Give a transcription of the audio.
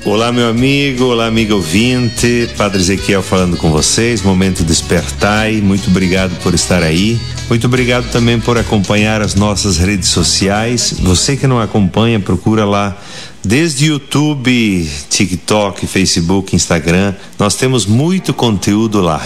Olá, meu amigo, olá, amigo ouvinte, Padre Ezequiel falando com vocês, Momento Despertai, muito obrigado por estar aí, muito obrigado também por acompanhar as nossas redes sociais. Você que não acompanha, procura lá, desde YouTube, TikTok, Facebook, Instagram, nós temos muito conteúdo lá.